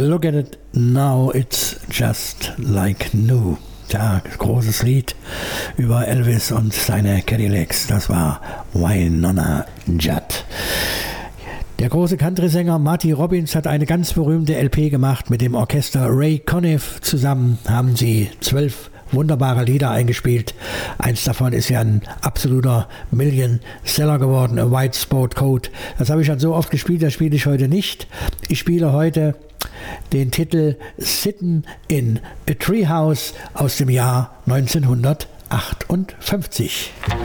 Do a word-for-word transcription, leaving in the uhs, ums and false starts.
Look at it now, it's just like new. Ja, großes Lied über Elvis und seine Cadillacs. Das war Wynonna Judd. Der große Country-Sänger Marty Robbins hat eine ganz berühmte L P gemacht. Mit dem Orchester Ray Conniff zusammen haben sie zwölf wunderbare Lieder eingespielt. Eins davon ist ja ein absoluter Million-Seller geworden, A White Sport Coat. Das habe ich schon so oft gespielt, das spiele ich heute nicht. Ich spiele heute den Titel Sittin' in a Treehouse aus dem Jahr neunzehnhundertachtundfünfzig.